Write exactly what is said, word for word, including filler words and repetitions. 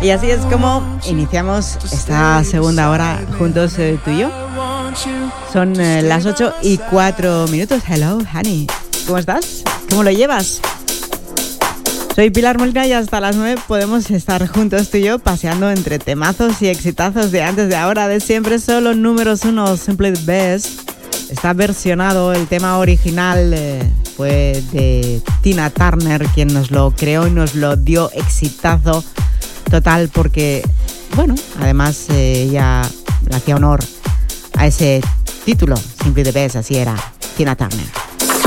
Y así es como iniciamos esta segunda hora juntos, eh, tú y yo. Son eh, las ocho y cuatro minutos. Hello, honey. ¿Cómo estás? ¿Cómo lo llevas? Soy Pilar Molina y hasta las nueve podemos estar juntos tú y yo paseando entre temazos y exitazos de antes, de ahora, de siempre. Solo números uno, Simply the Best. Está versionado, el tema original eh, fue de Tina Turner, quien nos lo creó y nos lo dio exitazo total porque, bueno, además eh, ella le hacía honor a ese título, Simply the Best, así era Tina Turner.